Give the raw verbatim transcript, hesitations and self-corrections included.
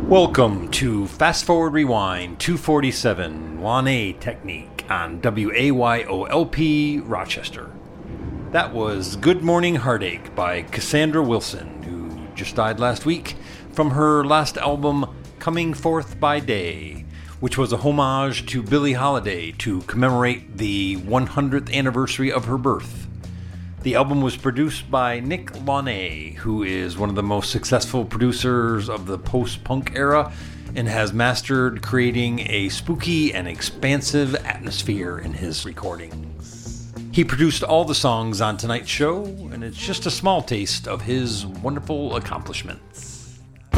Welcome to Fast Forward Rewind two forty-seven Wane Technique on W A Y O L P Rochester. That was Good Morning Heartache by Cassandra Wilson, who just died last week, from her last album Coming Forth by Day, which was a homage to Billie Holiday to commemorate the one hundredth anniversary of her birth. The album was produced by Nick Launay, who is one of the most successful producers of the post-punk era and has mastered creating a spooky and expansive atmosphere in his recordings. He produced all the songs on tonight's show, and it's just a small taste of his wonderful accomplishments.